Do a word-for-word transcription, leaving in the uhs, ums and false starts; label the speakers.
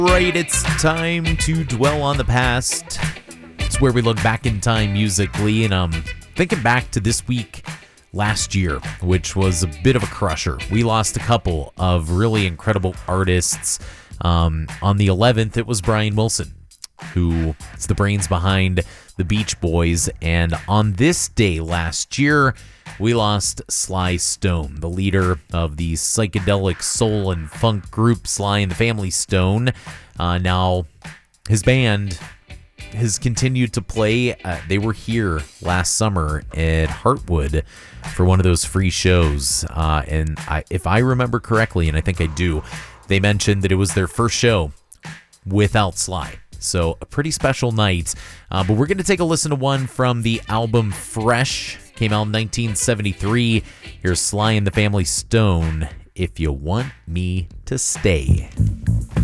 Speaker 1: Right, it's time to dwell on the past. It's where we look back in time musically, and um, thinking back to this week last year, which was a bit of a crusher. We lost a couple of really incredible artists. Um, on the eleventh, it was Brian Wilson, who is the brains behind the Beach Boys, and on this day last year, we lost Sly Stone, the leader of the psychedelic soul and funk group Sly and the Family Stone. Uh, now, his band has continued to play. Uh, they were here last summer at Heartwood for one of those free shows. Uh, and I, if I remember correctly, and I think I do, they mentioned that it was their first show without Sly. So a pretty special night. Uh, but we're going to take a listen to one from the album Fresh. Came out in nineteen seventy-three. Here's Sly and the Family Stone, If You Want Me to Stay.